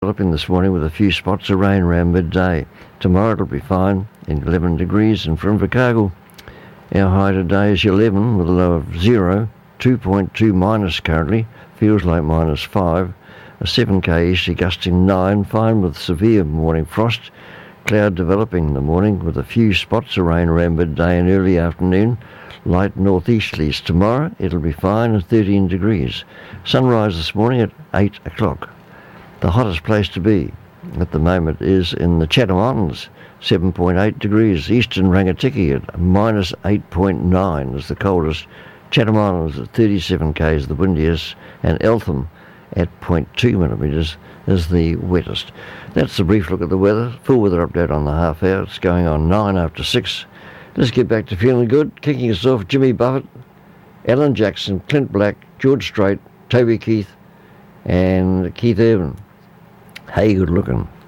Developing this morning with a few spots of rain around midday. Tomorrow it'll be fine in 11 degrees, and for Invercargill, our high today is 11 with a low of 0, 2.2 minus currently, feels like minus 5, a 7k easterly gusting 9, fine with severe morning frost, cloud developing in the morning with a few spots of rain around midday and early afternoon, light northeasterlies. Tomorrow it'll be fine and 13 degrees. Sunrise this morning at 8 o'clock. The hottest place to be at the moment is in the Chatham Islands, 7.8 degrees. Eastern Rangitikei at minus 8.9 is the coldest. Chatham Islands at 37 k's the windiest, and Eltham at 0.2 millimetres is the wettest. That's a brief look at the weather. Full weather update on the half hour. It's going on 9 after 6. Let's get back to feeling good. Kicking us off, Jimmy Buffett, Alan Jackson, Clint Black, George Strait, Toby Keith and Keith Urban. Hey, good looking.